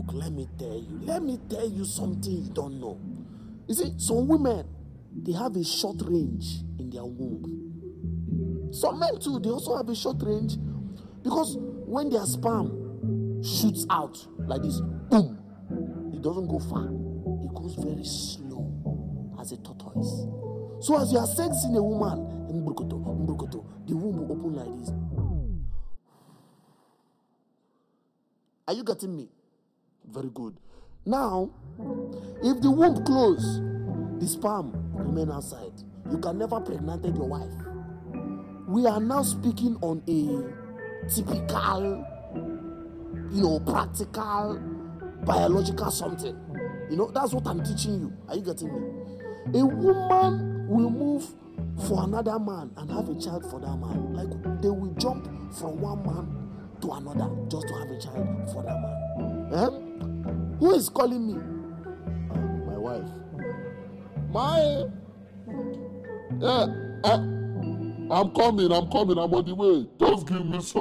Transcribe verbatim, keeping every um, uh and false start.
Look, let me tell you. Let me tell you something you don't know. You see, some women, they have a short range in their womb. Some men too, they also have a short range. Because when their sperm shoots out like this, boom, it doesn't go far. It goes very slow as a tortoise. So as you are sexing a woman, the womb will open like this. Are you getting me? Very good. Now, if the womb close, the sperm remain outside. You can never pregnant your wife. We are now speaking on a typical, you know, practical, biological something. You know, that's what I'm teaching you. Are you getting me? A woman will move for another man and have a child for that man. Like they will jump from one man to another just to have a child for that man. Eh? Who is calling me? Uh, my wife. My. Yeah. Uh, I'm coming. I'm coming. I'm on the way. Just give me some.